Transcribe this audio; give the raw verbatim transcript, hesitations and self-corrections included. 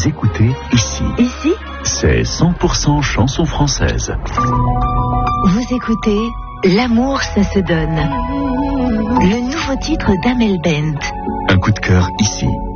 écoutez ici. Ici, C'est cent pour cent chanson française. vous écoutez L'amour, ça se donne. Le nouveau titre d'Amel Bent. Un coup de cœur ici.